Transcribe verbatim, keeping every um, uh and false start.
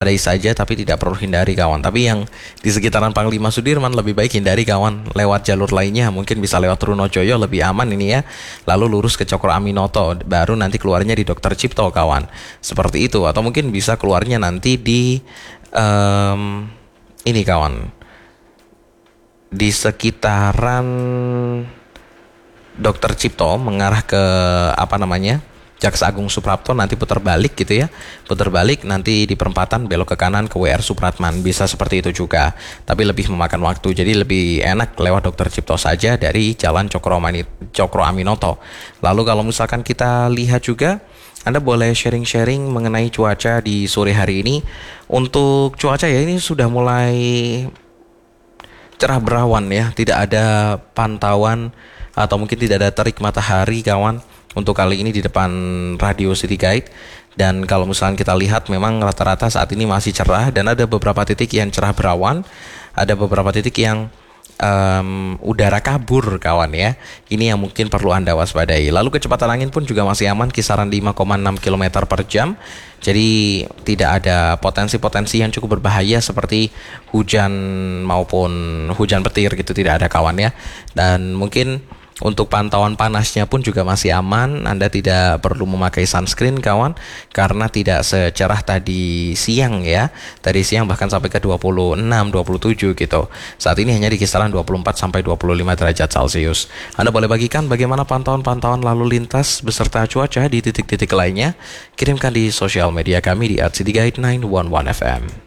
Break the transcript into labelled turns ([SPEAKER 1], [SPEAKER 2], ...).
[SPEAKER 1] badai saja tapi tidak perlu hindari kawan. Tapi yang di sekitaran Panglima Sudirman lebih baik hindari kawan, lewat jalur lainnya, mungkin bisa lewat Trunojoyo lebih aman ini ya. Lalu lurus ke Cokro Aminoto, baru nanti keluarnya di Dokter Cipto kawan. Seperti itu, atau mungkin bisa keluarnya nanti di um, ini kawan, di sekitaran Dokter Cipto mengarah ke apa namanya, Jaksa Agung Suprapto, nanti putar balik gitu ya, putar balik nanti di perempatan belok ke kanan ke W R Supratman, bisa seperti itu juga, tapi lebih memakan waktu, jadi lebih enak lewat Dokter Cipto saja dari Jalan Cokro, Mani, Cokro Aminoto. Lalu kalau misalkan kita lihat juga, Anda boleh sharing-sharing mengenai cuaca di sore hari ini. Untuk cuaca ya, ini sudah mulai cerah berawan ya, tidak ada pantauan atau mungkin tidak ada terik matahari kawan untuk kali ini di depan Radio City Guide. Dan kalau misalnya kita lihat memang rata-rata saat ini masih cerah, dan ada beberapa titik yang cerah berawan, ada beberapa titik yang um, udara kabur kawan ya. Ini yang mungkin perlu Anda waspadai. Lalu kecepatan angin pun juga masih aman, kisaran lima koma enam kilometer per jam. Jadi tidak ada potensi-potensi yang cukup berbahaya seperti hujan maupun hujan petir gitu, tidak ada kawan ya. Dan mungkin untuk pantauan panasnya pun juga masih aman. Anda tidak perlu memakai sunscreen kawan, karena tidak secerah tadi siang ya. Tadi siang bahkan sampai ke dua puluh enam, dua puluh tujuh gitu. Saat ini hanya di kisaran dua puluh empat sampai dua puluh lima derajat Celcius. Anda boleh bagikan bagaimana pantauan-pantauan lalu lintas beserta cuaca di titik-titik lainnya. Kirimkan di sosial media kami di at cityguide sembilan satu satu F M.